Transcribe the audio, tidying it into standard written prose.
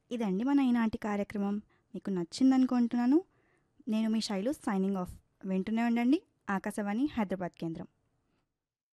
ఇదండి మన ఈనాటి కార్యక్రమం. మీకు నచ్చిందనుకుంటున్నాను. నేను మీ శైలు సైనింగ్ ఆఫ్. వింటూనే ఉండండి ఆకాశవాణి హైదరాబాద్ కేంద్రం.